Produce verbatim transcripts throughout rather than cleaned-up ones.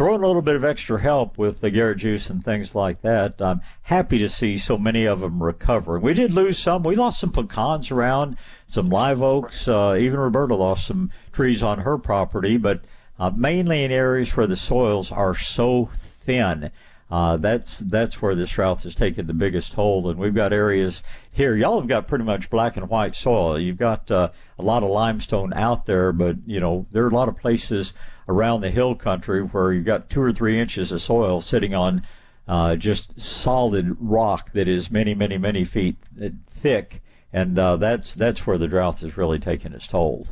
throwing a little bit of extra help with the Garrett juice and things like that. I'm happy to see so many of them recovering. We did lose some. We lost some pecans around, some live oaks. Uh, even Roberta lost some trees on her property, but uh, mainly in areas where the soils are so thin. Uh, that's that's where this drought has taken the biggest toll. And we've got areas here. Y'all have got pretty much black and white soil. You've got uh, a lot of limestone out there, but, you know, there are a lot of places around the hill country where you've got two or three inches of soil sitting on uh, just solid rock that is many, many, many feet thick. And uh, that's that's where the drought has really taken its toll.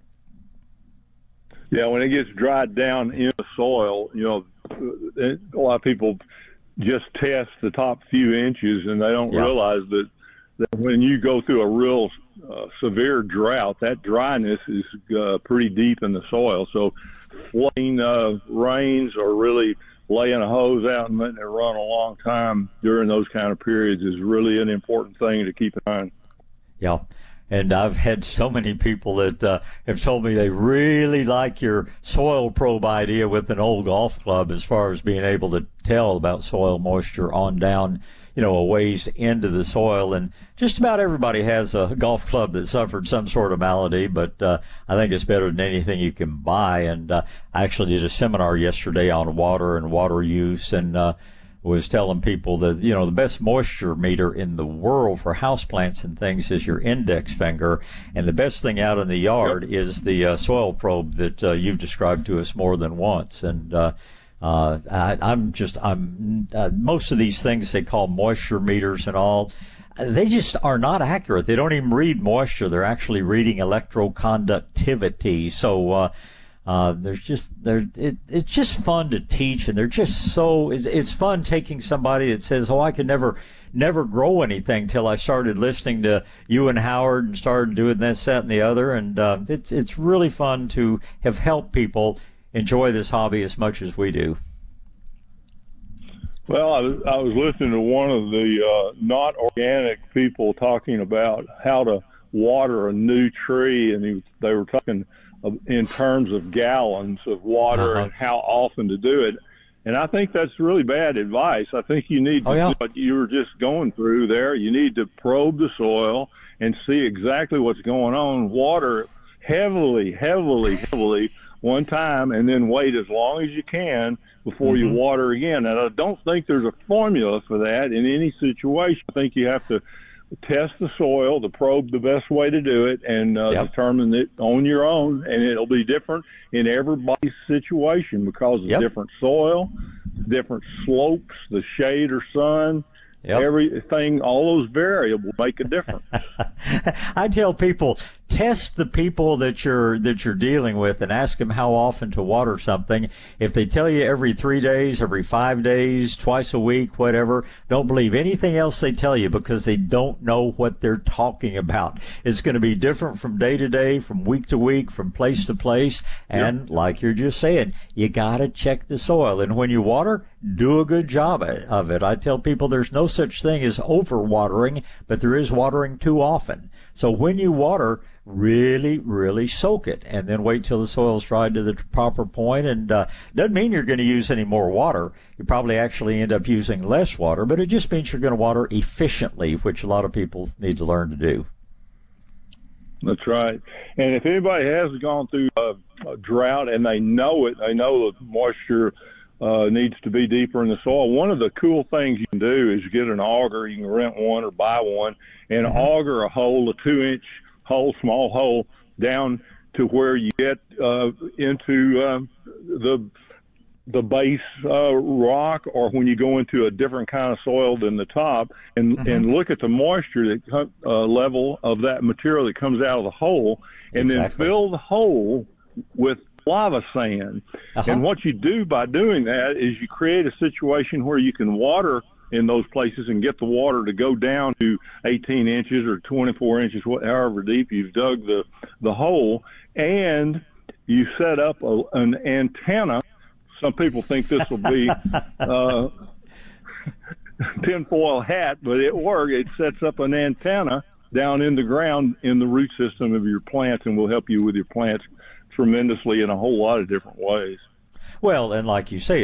Yeah, when it gets dried down in the soil, you know, a lot of people just test the top few inches, and they don't yeah. realize that, that when you go through a real uh, severe drought, that dryness is uh, pretty deep in the soil. So flooding uh, rains or really laying a hose out and letting it run a long time during those kind of periods is really an important thing to keep in mind. Yeah. And I've had so many people that uh, have told me they really like your soil probe idea with an old golf club as far as being able to tell about soil moisture on down, you know, a ways into the soil. And just about everybody has a golf club that suffered some sort of malady, but uh, I think it's better than anything you can buy. And uh, I actually did a seminar yesterday on water and water use, and uh, was telling people that, you know, the best moisture meter in the world for houseplants and things is your index finger. And the best thing out in the yard yep. is the uh, soil probe that uh, you've described to us more than once. And uh, uh, I, I'm just, I'm, uh, most of these things they call moisture meters and all, they just are not accurate. They don't even read moisture. They're actually reading electroconductivity. So, uh, Uh, there's just there it it's just fun to teach, and they're just so it's, it's fun taking somebody that says, oh, I could never never grow anything till I started listening to you and Howard and started doing this, that, and the other, and uh, it's it's really fun to have helped people enjoy this hobby as much as we do. Well, I was, I was listening to one of the uh, not organic people talking about how to water a new tree, and he, they were talking in terms of gallons of water uh-huh. and how often to do it. And I think that's really bad advice. I think you need to oh, yeah. do what you were just going through there. You need to probe the soil and see exactly what's going on. Water heavily, heavily, heavily one time, and then wait as long as you can before mm-hmm. you water again. And I don't think there's a formula for that in any situation. I think you have to test the soil, to probe the best way to do it, and uh, yep. determine it on your own. And it'll be different in everybody's situation because of yep. different soil, different slopes, the shade or sun. Yep. Everything, all those variables make a difference. I tell people, test the people that you're that you're dealing with and ask them how often to water something. If they tell you every three days, every five days, twice a week, whatever, don't believe anything else they tell you because they don't know what they're talking about. It's going to be different from day to day, from week to week, from place to place. And yep. like you're just saying, you got to check the soil. And when you water, do a good job of it. I tell people there's no such thing as over-watering, but there is watering too often. So when you water, really, really soak it, and then wait till the soil's dried to the proper point. And uh, doesn't mean you're going to use any more water. You probably actually end up using less water, but it just means you're going to water efficiently, which a lot of people need to learn to do. That's right. And if anybody has gone through a, a drought and they know it, they know the moisture Uh, needs to be deeper in the soil. One of the cool things you can do is get an auger. You can rent one or buy one, and mm-hmm. auger a hole, a two-inch hole, small hole, down to where you get uh, into uh, the the base uh, rock, or when you go into a different kind of soil than the top, and mm-hmm. and look at the moisture that uh, level of that material that comes out of the hole, and exactly. then fill the hole with lava sand. Uh-huh. And what you do by doing that is you create a situation where you can water in those places and get the water to go down to eighteen inches or twenty-four inches, however deep you've dug the, the hole, and you set up a, an antenna. Some people think this will be uh, tinfoil hat, but it works. It sets up an antenna down in the ground in the root system of your plants, and will help you with your plants tremendously in a whole lot of different ways. Well, and like you say,